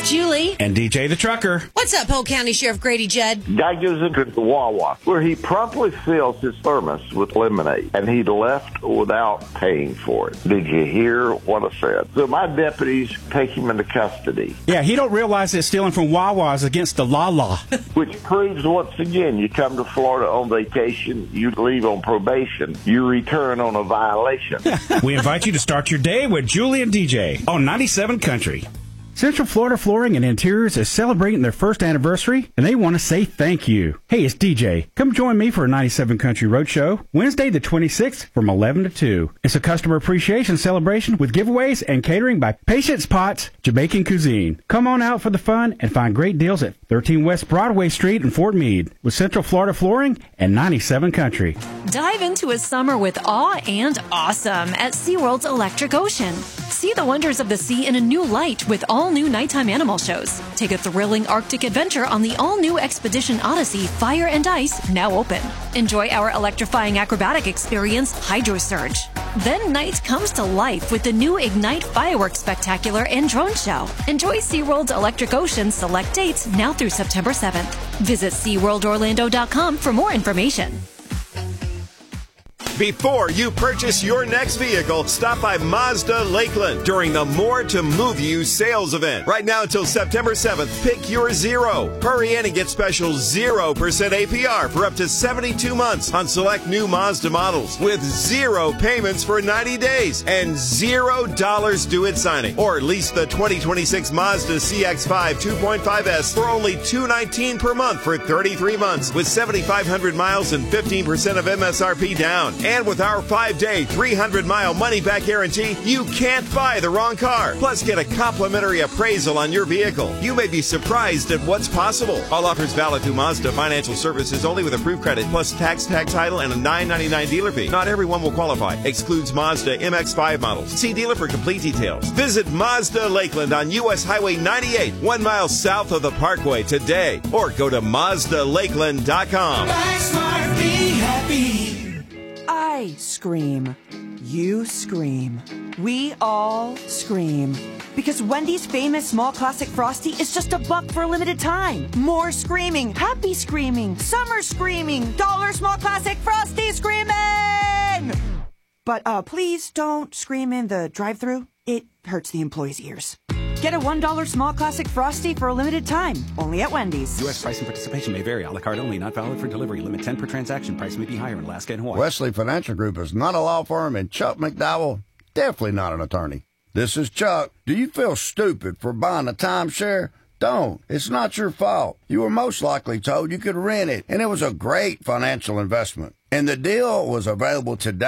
Julie. And DJ the Trucker. What's up, Polk County Sheriff Grady Judd? Guy goes into the Wawa, where he promptly fills his thermos with lemonade, and he left without paying for it. Did you hear what I said? So my deputies take him into custody. Yeah, he don't realize that stealing from Wawa is against the law. Which proves, once again, you come to Florida on vacation, you leave on probation, you return on a violation. We invite you to start your day with Julie and DJ on 97 Country. Central Florida Flooring and Interiors is celebrating their first anniversary, and they want to say thank you. Hey, it's DJ. Come join me for a 97 Country Roadshow, Wednesday the 26th from 11 to 2. It's a customer appreciation celebration with giveaways and catering by Patience Potts Jamaican Cuisine. Come on out for the fun and find great deals at 13 West Broadway Street in Fort Meade with Central Florida Flooring and 97 Country. Dive into a summer with awe and awesome at SeaWorld's Electric Ocean. See the wonders of the sea in a new light with all-new nighttime animal shows. Take a thrilling Arctic adventure on the all-new Expedition Odyssey Fire and Ice, now open. Enjoy our electrifying acrobatic experience, Hydro Surge. Then night comes to life with the new Ignite Fireworks Spectacular and Drone Show. Enjoy SeaWorld's Electric Ocean select dates now through September 7th. Visit SeaWorldOrlando.com for more information. Before you purchase your next vehicle, stop by Mazda Lakeland during the More to Move You sales event. Right now until September 7th, pick your Zero. Hurry in and get special 0% APR for up to 72 months on select new Mazda models with 0 payments for 90 days and $0 due at signing. Or lease the 2026 Mazda CX-5 2.5S for only $219 per month for 33 months with 7,500 miles and 15% of MSRP down. And with our 5-day, 300-mile money-back guarantee, you can't buy the wrong car. Plus, get a complimentary appraisal on your vehicle. You may be surprised at what's possible. All offers valid through Mazda Financial Services only with approved credit, plus tax, tag title, and a $9.99 dealer fee. Not everyone will qualify. Excludes Mazda MX-5 models. See dealer for complete details. Visit Mazda Lakeland on U.S. Highway 98, 1 mile south of the Parkway today. Or go to MazdaLakeland.com. Buy smart, be happy. I scream. You scream. We all scream. Because Wendy's famous small classic Frosty is just $1 for a limited time. More screaming, happy screaming, summer screaming, dollar small classic Frosty screaming! But please don't scream in the drive-thru. It hurts the employees' ears. Get a $1 small classic Frosty for a limited time, only at Wendy's. U.S. price and participation may vary. A la carte only, not valid for delivery. Limit 10 per transaction. Price may be higher in Alaska and Hawaii. Wesley Financial Group is not a law firm, and Chuck McDowell, definitely not an attorney. This is Chuck. Do you feel stupid for buying a timeshare? Don't. It's not your fault. You were most likely told you could rent it, and it was a great financial investment. And the deal was available today.